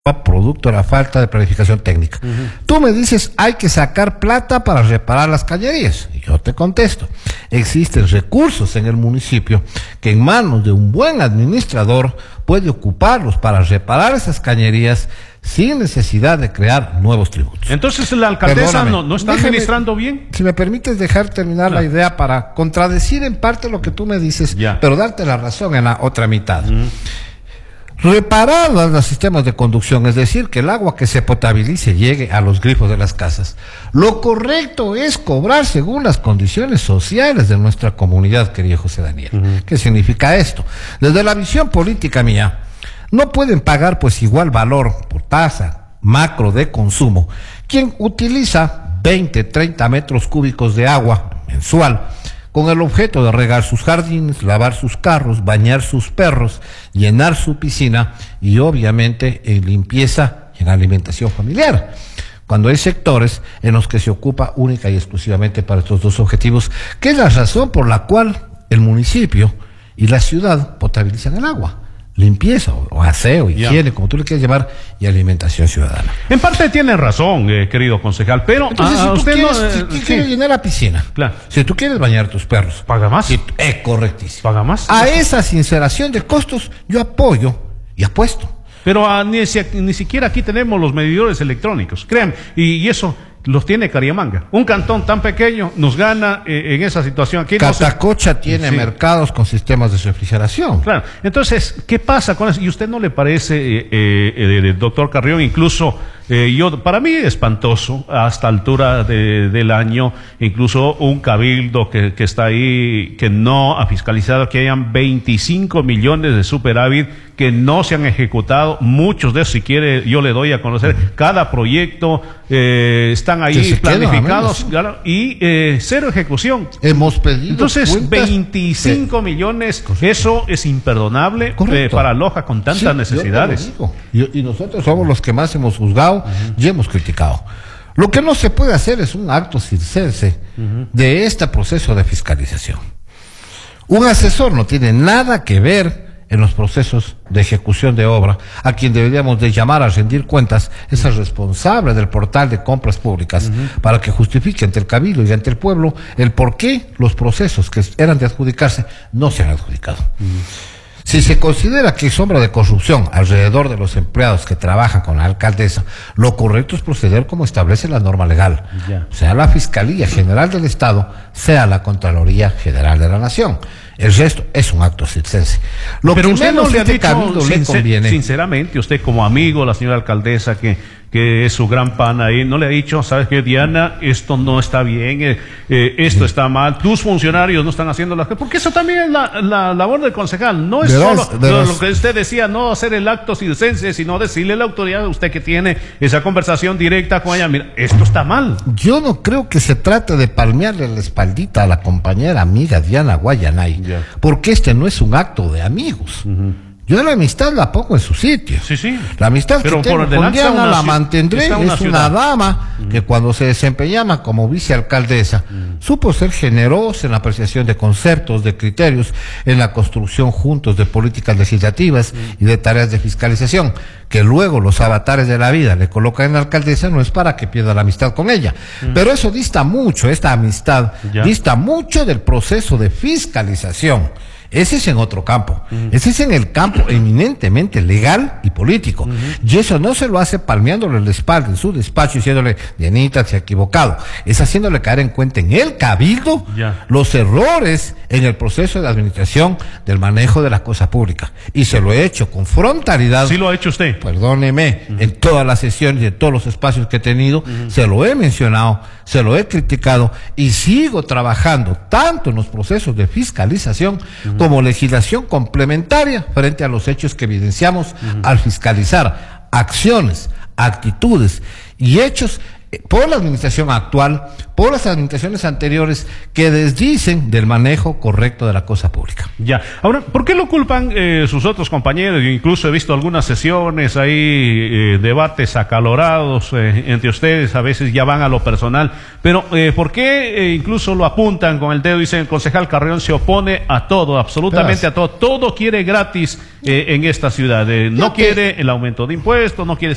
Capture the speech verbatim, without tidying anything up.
producto de la falta de planificación técnica. Uh-huh. Tú me dices, hay que sacar plata para reparar las cañerías. Y yo te contesto, existen recursos en el municipio que en manos de un buen administrador puede ocuparlos para reparar esas cañerías sin necesidad de crear nuevos tributos. Entonces la alcaldesa no, no está déjame, administrando bien. Si me permites dejar terminar no. la idea para contradecir en parte lo que tú me dices, ya. pero darte la razón en la otra mitad. Uh-huh. Reparar los sistemas de conducción, es decir, que el agua que se potabilice llegue a los grifos de las casas. Lo correcto es cobrar según las condiciones sociales de nuestra comunidad, querido José Daniel. Uh-huh. ¿Qué significa esto? Desde la visión política mía, no pueden pagar pues igual valor por tasa macro de consumo quien utiliza veinte, treinta metros cúbicos de agua mensual con el objeto de regar sus jardines, lavar sus carros, bañar sus perros, llenar su piscina y obviamente en limpieza y en alimentación familiar, cuando hay sectores en los que se ocupa única y exclusivamente para estos dos objetivos, que es la razón por la cual el municipio y la ciudad potabilizan el agua. Limpieza o aseo, higiene, yeah. como tú le quieras llamar, y alimentación ciudadana. En parte tiene razón, eh, querido concejal, pero entonces a, si tú usted quieres, no, eh, si tú sí. quieres llenar la piscina, claro. si tú quieres bañar tus perros, paga más. Si tú, es correctísimo. Paga más. A esa sinceración de costos yo apoyo y apuesto. Pero a, ni, ni siquiera aquí tenemos los medidores electrónicos, créanme, y, y eso los tiene Cariamanga. Un cantón tan pequeño nos gana eh, en esa situación. Aquí Catacocha no se... tiene sí. mercados con sistemas de refrigeración. Claro. Entonces, ¿qué pasa con eso? ¿Y usted no le parece, eh, eh, eh, doctor Carrión, incluso eh, yo, para mí espantoso a esta altura de, del año, incluso un cabildo que, que está ahí, que no ha fiscalizado que hayan veinticinco millones de superávit que no se han ejecutado? Muchos de esos, si quiere, yo le doy a conocer cada proyecto, eh, están ahí planificados claro, y eh, cero ejecución. Hemos pedido entonces veinticinco eh, millones, correcto. Eso es imperdonable eh, para Loja con tantas sí, necesidades. Y, y nosotros somos los que más hemos juzgado uh-huh. y hemos criticado. Lo que no se puede hacer es un acto circense uh-huh. de este proceso de fiscalización. Un asesor no tiene nada que ver en los procesos de ejecución de obra. A quien deberíamos de llamar a rendir cuentas es el responsable del portal de compras públicas uh-huh. para que justifique ante el cabildo y ante el pueblo el por qué los procesos que eran de adjudicarse no se han adjudicado. Uh-huh. Si se considera que hay sombra de corrupción alrededor de los empleados que trabajan con la alcaldesa, lo correcto es proceder como establece la norma legal, yeah. sea la Fiscalía General del Estado, sea la Contraloría General de la Nación. El resto es un acto circense. Lo Pero que usted menos no le ha este dicho, cabildo le conviene. Sinceramente, usted como amigo, la señora alcaldesa, que, que es su gran pana ahí, no le ha dicho, ¿sabes qué, Diana? Esto no está bien, eh, eh, esto sí. está mal, tus funcionarios no están haciendo las cosas. Porque eso también es la, la labor del concejal. No es verás, solo verás. Lo, lo que usted decía, no hacer el acto circense, sino decirle a la autoridad, usted que tiene esa conversación directa con ella, mira, esto está mal. Yo no creo que se trate de palmearle la espaldita a la compañera amiga Diana Guayanay. Yeah. Porque este no es un acto de amigos. Uh-huh. Yo la amistad la pongo en su sitio. Sí, sí. La amistad Pero que tengo con Diana la mantendré. Una es una dama uh-huh. que cuando se desempeñaba como vicealcaldesa uh-huh. supo ser generosa en la apreciación de conceptos, de criterios, en la construcción juntos de políticas legislativas uh-huh. y de tareas de fiscalización, que luego los avatares de la vida le colocan en la alcaldesa, no es para que pierda la amistad con ella. Uh-huh. Pero eso dista mucho, esta amistad ¿Ya? dista mucho del proceso de fiscalización. Ese es en otro campo. Uh-huh. Ese es en el campo eminentemente legal y político. Uh-huh. Y eso no se lo hace palmeándole la espalda en su despacho y diciéndole, Dianita, se ha equivocado. Es haciéndole caer en cuenta en el cabildo yeah. los errores en el proceso de administración del manejo de la cosa pública. Y se lo he hecho con frontalidad. ¿Sí lo ha hecho usted? Perdóneme, uh-huh. en todas las sesiones y en todos los espacios que he tenido, uh-huh. se lo he mencionado, se lo he criticado y sigo trabajando tanto en los procesos de fiscalización uh-huh. como legislación complementaria frente a los hechos que evidenciamos uh-huh. al fiscalizar acciones, actitudes y hechos por la administración actual, por las administraciones anteriores que desdicen del manejo correcto de la cosa pública. Ya. Ahora, ¿por qué lo culpan eh, sus otros compañeros? Yo incluso he visto algunas sesiones ahí, eh, debates acalorados eh, entre ustedes, a veces ya van a lo personal, pero eh, ¿por qué eh, incluso lo apuntan con el dedo? Dicen, el concejal Carrión se opone a todo, absolutamente a todo, todo quiere gratis eh, en esta ciudad, eh, no quiere el aumento de impuestos, no quiere